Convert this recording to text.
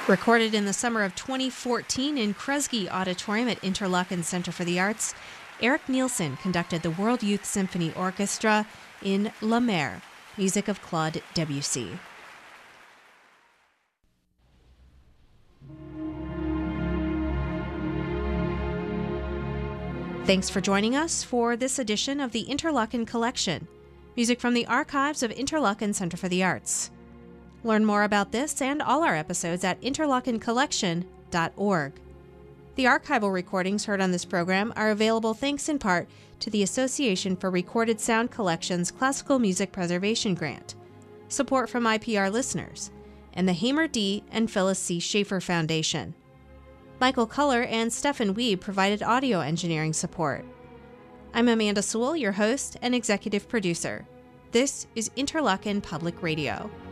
Recorded in the summer of 2014 in Kresge Auditorium at Interlochen Center for the Arts, Eric Nielsen conducted the World Youth Symphony Orchestra in La Mer, music of Claude Debussy. Thanks for joining us for this edition of the Interlochen Collection, music from the archives of Interlochen Center for the Arts. Learn more about this and all our episodes at interlochencollection.org. The archival recordings heard on this program are available thanks in part to the Association for Recorded Sound Collections Classical Music Preservation Grant, support from IPR listeners, and the Hamer D. and Phyllis C. Schaefer Foundation. Michael Culler and Stefan Wiebe provided audio engineering support. I'm Amanda Sewell, your host and executive producer. This is Interlochen Public Radio.